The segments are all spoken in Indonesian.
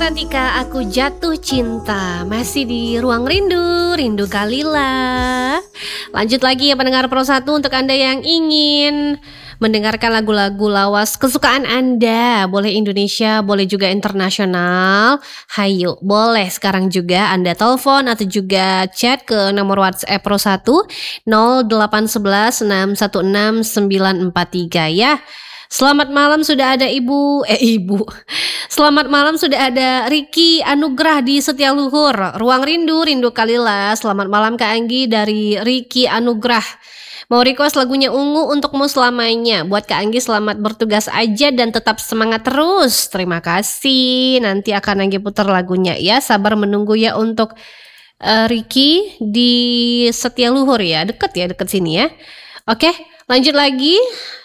Ratika, aku jatuh cinta. Masih di Ruang Rindu, Rindu Kalila. Lanjut lagi ya pendengar Pro 1, untuk Anda yang ingin mendengarkan lagu-lagu lawas kesukaan Anda. Boleh Indonesia, boleh juga internasional. Hayu, boleh sekarang juga Anda telepon atau juga chat ke nomor WhatsApp Pro 1 0811 616 943 ya. Selamat malam, sudah ada Ibu. Selamat malam, sudah ada Ricky Anugrah di Setialuhur. Ruang Rindu, Rindu Kalila. Selamat malam Kak Anggi dari Ricky Anugrah. Mau request lagunya Ungu Untukmu Selamanya. Buat Kak Anggi, selamat bertugas aja dan tetap semangat terus. Terima kasih. Nanti akan Anggi putar lagunya ya. Sabar menunggu ya untuk Ricky di Setialuhur ya. Deket sini ya. Oke, lanjut lagi.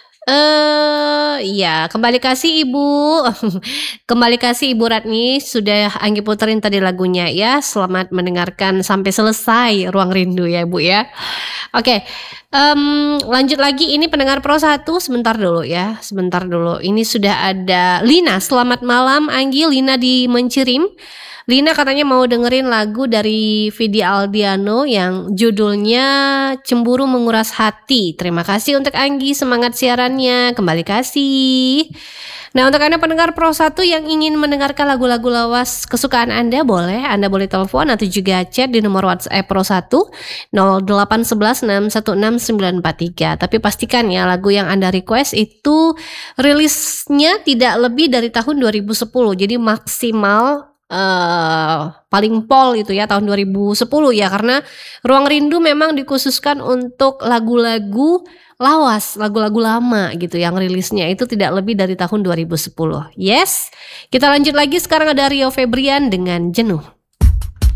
Ya, kembali kasih Ibu. Kembali kasih Ibu Ratni, sudah Anggi puterin tadi lagunya ya. Selamat mendengarkan sampai selesai Ruang Rindu ya Bu ya. Oke, lanjut lagi, ini pendengar Pro 1, sebentar dulu. Ini sudah ada Lina. Selamat malam Anggi, Lina di Mencirim. Lina katanya mau dengerin lagu dari Vidi Aldiano yang judulnya Cemburu Menguras Hati. Terima kasih untuk Anggi, semangat siarannya. Kembali kasih. Nah, untuk Anda pendengar Pro 1 yang ingin mendengarkan lagu-lagu lawas kesukaan Anda boleh telepon atau juga chat di nomor WhatsApp Pro 1 0811 616 943. Tapi pastikan ya lagu yang Anda request itu rilisnya tidak lebih dari tahun 2010. Jadi maksimal paling pol itu ya tahun 2010 ya, karena Ruang Rindu memang dikhususkan untuk lagu-lagu lawas, lagu-lagu lama gitu yang rilisnya itu tidak lebih dari tahun 2010. Yes, kita lanjut lagi, sekarang ada Rio Febrian dengan Jenuh.